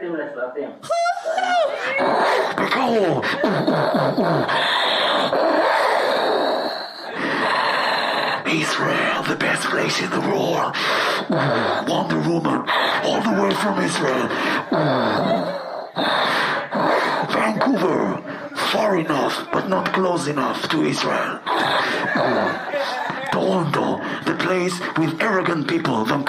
Go! Israel, the best place in the world. Wonder Woman, all the way from Israel. Vancouver, far enough, but not close enough to Israel. Toronto, the place with arrogant people.